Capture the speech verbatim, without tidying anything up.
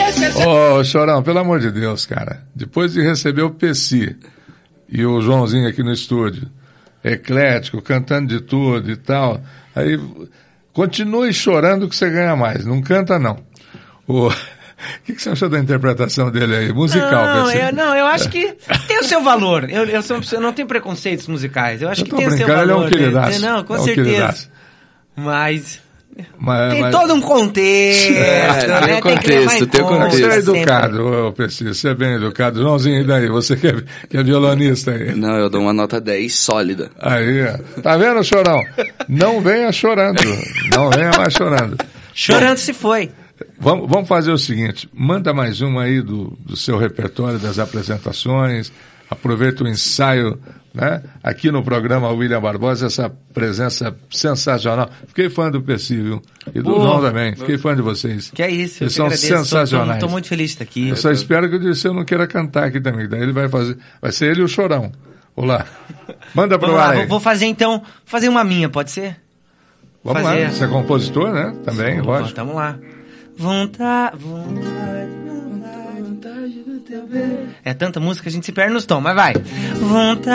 Ô, oh, Chorão, pelo amor de Deus, cara. Depois de receber o Pessi e o Joãozinho aqui no estúdio, eclético, cantando de tudo e tal, aí continue chorando que você ganha mais. Não canta, não. O que, que você achou da interpretação dele aí? Musical, não, eu, não, eu acho que tem o seu valor. Eu, eu, sou uma pessoa, eu não tenho preconceitos musicais. Eu acho eu que tem o seu valor. Ele é um queridaço. Não, com é um certeza. Mas... Mas, tem mas... todo um contexto. É, né? tem o contexto, tem o contexto. Você é educado, ô, Pessi, você é bem educado. Joãozinho, e daí? Você que é, que é violonista aí? Não, eu dou uma nota dez sólida. Aí, tá vendo, Chorão? Não venha chorando. Não venha mais chorando. Chorando Bom, se foi. Vamos, vamos fazer o seguinte, manda mais uma aí do, do seu repertório, das apresentações, aproveita o ensaio, né? Aqui no programa William Barbosa, essa presença sensacional. Fiquei fã do Pessi, viu? E do João também. Fiquei fã de vocês. Que é isso, Eles são agradeço. sensacionais. Estou muito feliz de estar aqui. Eu só espero que o Dirceu não queira cantar aqui também. Daí ele vai fazer, vai ser ele e o Chorão. Olá. Manda pro ar aí. Vou fazer então, fazer uma minha, pode ser? Vamos fazer. lá, você é compositor, né? Também, Sim, lógico. Vamos lá. Vontade, vontade, vontade do teu beijo. É tanta música, a gente se perde nos tons, mas vai. Vontade.